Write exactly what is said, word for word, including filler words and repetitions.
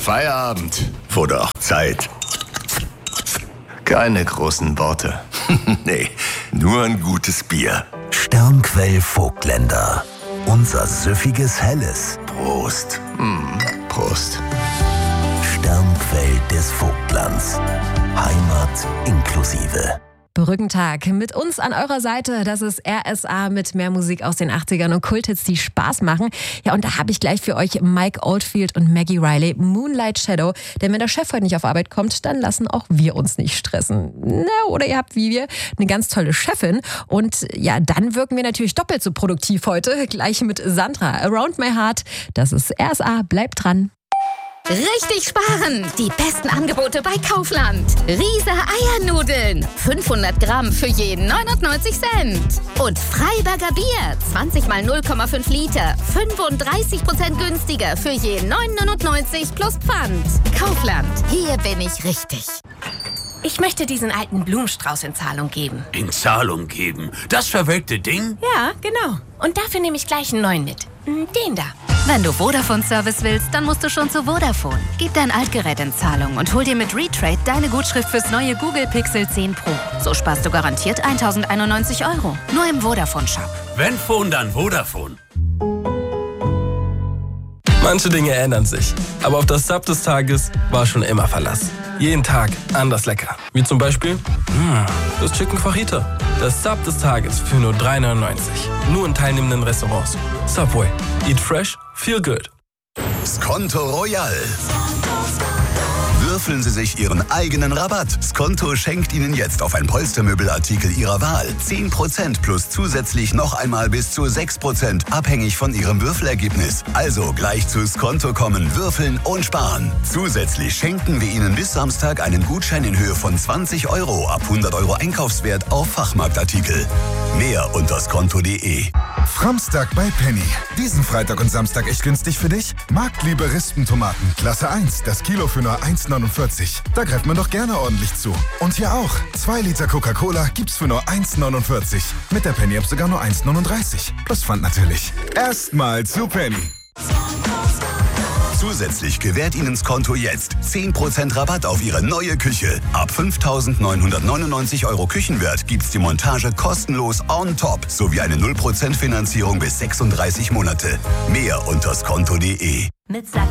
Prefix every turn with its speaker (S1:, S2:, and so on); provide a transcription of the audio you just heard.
S1: Feierabend. Wurde auch Zeit. Keine großen Worte.
S2: Nee, nur ein gutes Bier.
S3: Sternquell Vogtländer. Unser süffiges Helles.
S2: Prost.
S1: Mm, Prost.
S3: Sternquell des Vogtlands. Heimat inklusive.
S4: Brückentag mit uns an eurer Seite. Das ist R S A mit mehr Musik aus den achtzigern und Kulthits, die Spaß machen. Ja, und da habe ich gleich für euch Mike Oldfield und Maggie Riley, Moonlight Shadow. Denn wenn der Chef heute nicht auf Arbeit kommt, dann lassen auch wir uns nicht stressen. Na, oder ihr habt wie wir eine ganz tolle Chefin. Und ja, dann wirken wir natürlich doppelt so produktiv heute. Gleich mit Sandra. Around My Heart. Das ist R S A. Bleibt dran.
S5: Richtig sparen! Die besten Angebote bei Kaufland. Riese Eiernudeln. fünfhundert Gramm für jeden neunundneunzig Cent. Und Freiberger Bier. zwanzig mal null Komma fünf Liter. fünfunddreißig Prozent günstiger für jeden neun neunundneunzig plus Pfand. Kaufland. Hier bin ich richtig.
S6: Ich möchte diesen alten Blumenstrauß in Zahlung geben.
S7: In Zahlung geben? Das verwelkte Ding?
S6: Ja, genau. Und dafür nehme ich gleich einen neuen mit. Den da.
S8: Wenn du Vodafone-Service willst, dann musst du schon zu Vodafone. Gib dein Altgerät in Zahlung und hol dir mit Retrade deine Gutschrift fürs neue Google Pixel zehn Pro. So sparst du garantiert eintausendeinundneunzig Euro. Nur im Vodafone-Shop.
S7: Wenn Phone, dann Vodafone.
S9: Manche Dinge ändern sich, aber auf das Sub des Tages war schon immer Verlass. Jeden Tag anders lecker. Wie zum Beispiel mh, das Chicken Fajita. Das Sub des Tages für nur drei neunundneunzig. Nur in teilnehmenden Restaurants. Subway. Eat fresh, feel good.
S2: Skonto Royal. Würfeln Sie sich Ihren eigenen Rabatt. Skonto schenkt Ihnen jetzt auf ein Polstermöbelartikel Ihrer Wahl zehn Prozent plus zusätzlich noch einmal bis zu sechs Prozent, abhängig von Ihrem Würfelergebnis. Also gleich zu Skonto kommen, würfeln und sparen. Zusätzlich schenken wir Ihnen bis Samstag einen Gutschein in Höhe von zwanzig Euro ab hundert Euro Einkaufswert auf Fachmarktartikel. Mehr unter skonto punkt de.
S10: Framstag bei Penny. Diesen Freitag und Samstag echt günstig für dich? Marktliebe Rispentomaten, Klasse eins, das Kilo für nur eins neunundvierzig. Da greift man doch gerne ordentlich zu. Und hier auch. zwei Liter Coca-Cola gibt's für nur eins neunundvierzig. Mit der Penny-App sogar nur eins neununddreißig. Plus Pfand natürlich. Erstmal zu Penny.
S2: Zusätzlich gewährt Ihnen Skonto jetzt zehn Prozent Rabatt auf Ihre neue Küche. Ab fünftausendneunhundertneunundneunzig Euro Küchenwert gibt's die Montage kostenlos on top sowie eine null Prozent Finanzierung bis sechsunddreißig Monate. Mehr unter skonto punkt de.
S8: Mit Sack